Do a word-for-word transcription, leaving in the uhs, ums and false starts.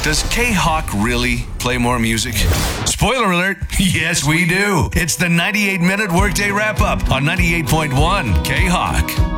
Does K-Hawk really play more music? Spoiler alert, yes we do. It's the ninety-eight minute Workday Wrap-Up on ninety-eight point one K-Hawk.